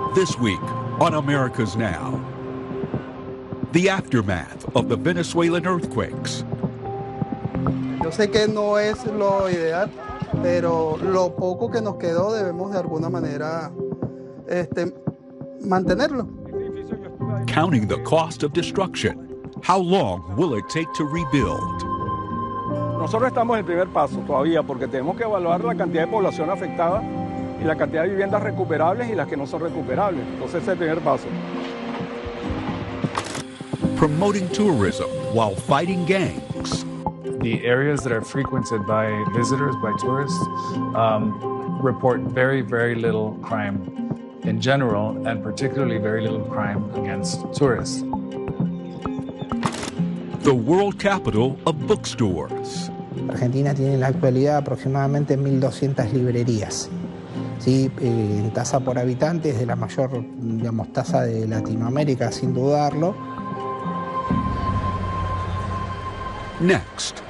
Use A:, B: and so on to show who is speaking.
A: This week on America's Now, the aftermath of the Venezuelan earthquakes.
B: Yo sé que no es lo ideal, pero lo poco que nos quedó debemos de alguna manera mantenerlo.
A: Counting the cost of destruction. How long will it take to rebuild?
C: Nosotros estamos en el primer paso todavía porque tenemos que evaluar la cantidad de población afectada y la cantidad de viviendas recuperables y las que no son recuperables. Entonces, ese es el primer paso.
A: Promoting tourism while fighting gangs.
D: The areas that are frequented by visitors, by tourists, report very, very little crime in general, and particularly very little crime against tourists.
A: The world capital of bookstores.
E: Argentina tiene en la actualidad aproximadamente 1.200 librerías. ¿Sí? En tasa por habitante es de la mayor, tasa de Latinoamérica, sin dudarlo.
A: Next.